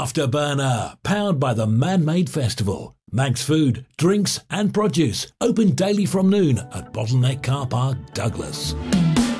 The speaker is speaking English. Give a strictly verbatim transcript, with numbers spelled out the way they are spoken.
Afterburner, powered by the Man-Made Festival. Manx food, drinks and produce. Open daily from noon at Bottleneck Car Park, Douglas.